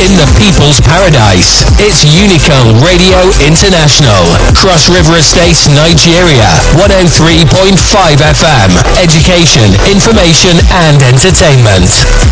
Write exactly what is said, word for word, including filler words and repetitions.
in the people's paradise. It's Unicone Radio International. Cross River Estates, Nigeria. one oh three point five F M. Education, information and entertainment.